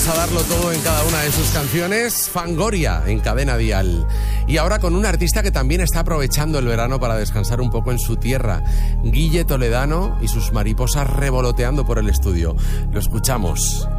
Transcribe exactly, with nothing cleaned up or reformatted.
a darlo todo en cada una de sus canciones. Fangoria en Cadena Dial. Y ahora con un artista que también está aprovechando el verano para descansar un poco en su tierra. Guille Toledano y sus mariposas revoloteando por el estudio. Lo escuchamos.